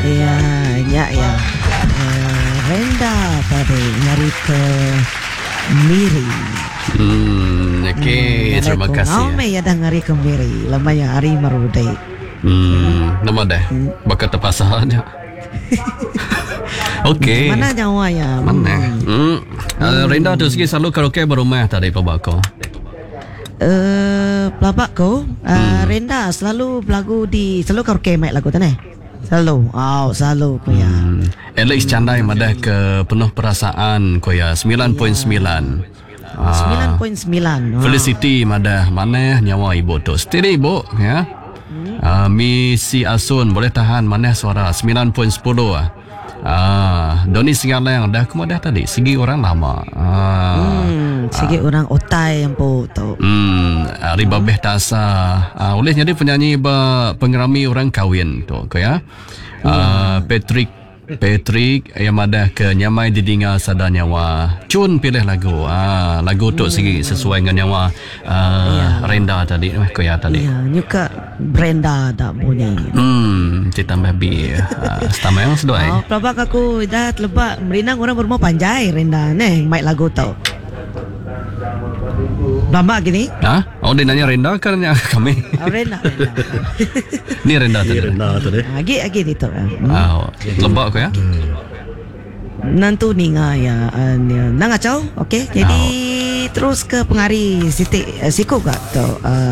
Ya, ya. Renda tadi nyari ke Miri. Okey, terima kasih. Ngau ya dah ngari ke Miri. Lama yang hari marudai. Nama dah. Bakat terpasahannya. Okey. Mana Jawa ya? Mana? Renda tu sikit selalu karaoke berumah tadi pabako. Pelabak ko, Renda selalu lagu di selalu karaoke mic lagu tanah. Selalu ko ya. Alex Chandai madah ke penuh perasaan ko ya 9.9. 9.9. Felicity madah mana nyawa ibu tu. Steady ibu ya. Misi Asun boleh tahan mana suara 9.10 Doni Singalang dah kemudah tadi segi orang lama. Segi orang otai yang po tu. Ribabeh Tasa oleh jadi penyanyi pengerami orang kahwin tu ko ya. Patrick yang madah ke nyamai didinga sada nyawa. Cun pilih lagu. Lagu tu segi sesuai dengan nyawa Renda tadi ko ya tadi. Ya, nyuka Brenda tak bunyi. Ditambah bi setama yang sedoi. Pelabak aku dah telebak merinang orang bermau panjai Renda ni mic lagu tu. Lama gini? Oh dia nanya Renda kan kami. Renda. Ni Renda tadi. Agi itu. Lebak ko ya. Nantu ninga ya. Nang acau. Okey. Jadi terus ke pengari siku gak tu.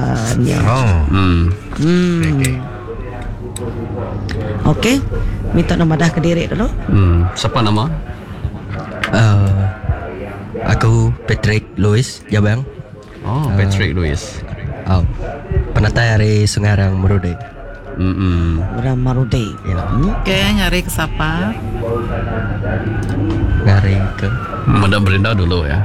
Okey. Minta nama dah ke diri dulu. Siapa nama? Aku Patrick Louis Jabang. Patrick Louis. Penatai hari Sungarang Merude. Orang Marude. Okey, nyari ke siapa? Ngari ke Mada Brenda dulu ya.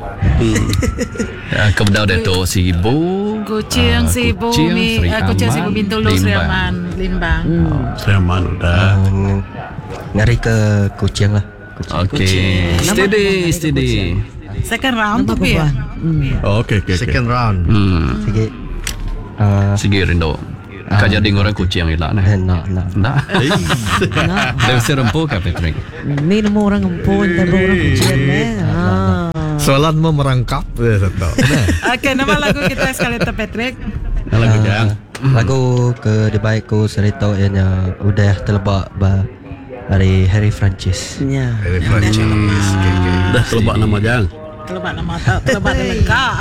Kemudian ada tu si Ibu Kucing si Ibu Kucing si Ibu Bintulu Sri Aman Limbang. Sri Aman udah. Ngari ke Kucing lah. Okey. Steady. Second round tu ya. Okey. Second round. Sikit Sigi Rindo. Kau jadi orang kucing hilang nah. Nak. Dah serempu ke Patrick? Ni nama orang empun dan orang kucing Soalan mau merangkap satu. Okey, nama lagu kita sekali tu Patrick. Lagu jang. Lagu ke Debaikku Serito yang udah terlebak dari Harry Francis. Ya. Harry Francis. Dah telebak nama jang. Telebak nama tak, telebak lengkap.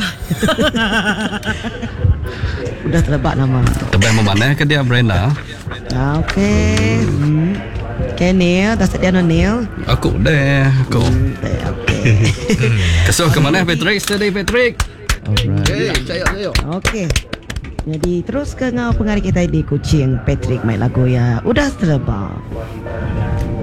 Udah terlebak nama. Tebak mana ke dia Brenda? Okey. Okay, Neil. Dah sedia no Neil. Aku dah. Okey. Kesuh ke mana Patrick? Steady Patrick. Alright. Saya. Okey. Jadi terus ke ngau pengarih kita di kucing Patrick main lagu ya. Udah terlebak.